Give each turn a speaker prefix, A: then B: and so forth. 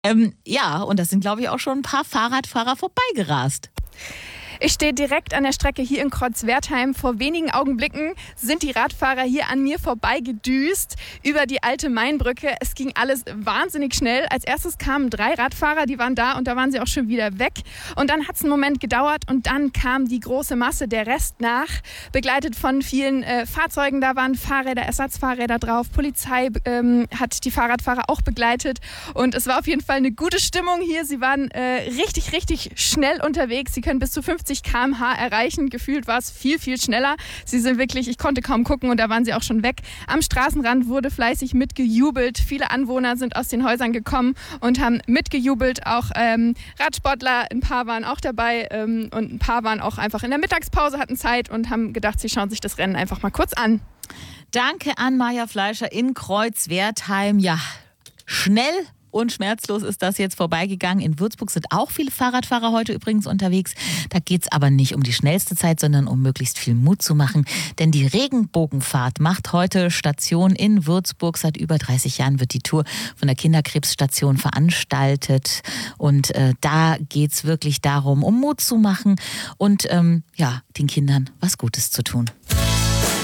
A: Ja, und das sind, glaube ich, auch schon ein paar Fahrradfahrer vorbeigerast.
B: Ich stehe direkt an der Strecke hier in Kreuzwertheim. Vor wenigen Augenblicken sind die Radfahrer hier an mir vorbeigedüst über die alte Mainbrücke. Es ging alles wahnsinnig schnell. Als erstes kamen 3 Radfahrer, die waren da und da waren sie auch schon wieder weg. Und dann hat es einen Moment gedauert und dann kam die große Masse, der Rest nach, begleitet von vielen Fahrzeugen. Da waren Fahrräder, Ersatzfahrräder drauf. Polizei hat die Fahrradfahrer auch begleitet und es war auf jeden Fall eine gute Stimmung hier. Sie waren richtig, richtig schnell unterwegs. Sie können bis zu 50 km/h erreichen. Gefühlt war es viel, viel schneller. Sie sind wirklich, ich konnte kaum gucken und da waren sie auch schon weg. Am Straßenrand wurde fleißig mitgejubelt. Viele Anwohner sind aus den Häusern gekommen und haben mitgejubelt. Auch Radsportler, ein paar waren auch dabei und ein paar waren auch einfach in der Mittagspause, hatten Zeit und haben gedacht, sie schauen sich das Rennen einfach mal kurz an.
A: Danke an Maja Fleischer in Kreuzwertheim. Ja, schnell und schmerzlos ist das jetzt vorbeigegangen. In Würzburg sind auch viele Fahrradfahrer heute übrigens unterwegs. Da geht es aber nicht um die schnellste Zeit, sondern um möglichst viel Mut zu machen. Denn die Regenbogenfahrt macht heute Station in Würzburg. Seit über 30 Jahren wird die Tour von der Kinderkrebsstation veranstaltet. Und da geht es wirklich darum, um Mut zu machen und den Kindern was Gutes zu tun.